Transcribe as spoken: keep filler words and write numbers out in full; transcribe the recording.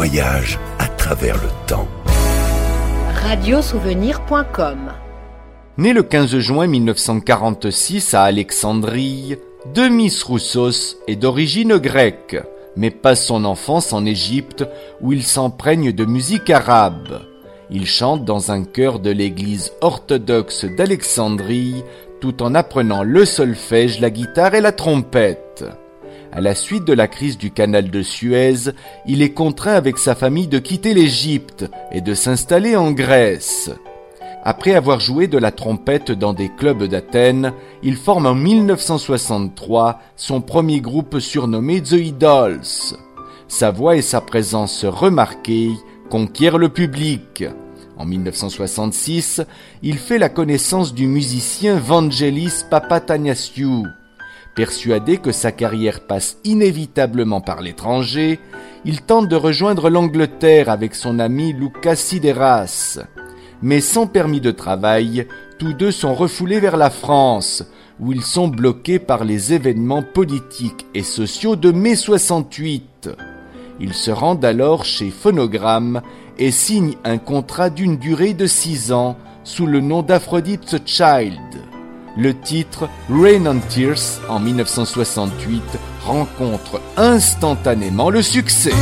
voyage à travers le temps. radiosouvenir point com. Né le quinze juin mille neuf cent quarante-six à Alexandrie, Demis Roussos est d'origine grecque, mais passe son enfance en Égypte où il s'imprègne de musique arabe. Il chante dans un chœur de l'église orthodoxe d'Alexandrie tout en apprenant le solfège, la guitare et la trompette. À la suite de la crise du canal de Suez, il est contraint avec sa famille de quitter l'Égypte et de s'installer en Grèce. Après avoir joué de la trompette dans des clubs d'Athènes, il forme en mille neuf cent soixante-trois son premier groupe surnommé The Idols. Sa voix et sa présence remarquée conquièrent le public. En mille neuf cent soixante-six, il fait la connaissance du musicien Vangelis Papathanassiou. Persuadé que sa carrière passe inévitablement par l'étranger, il tente de rejoindre l'Angleterre avec son ami Loukas Sideras. Mais sans permis de travail, tous deux sont refoulés vers la France, où ils sont bloqués par les événements politiques et sociaux de mai soixante-huit. Ils se rendent alors chez Phonogram et signent un contrat d'une durée de six ans sous le nom d'Aphrodite's Child. Le titre Rain on Tears en mille neuf cent soixante-huit rencontre instantanément le succès.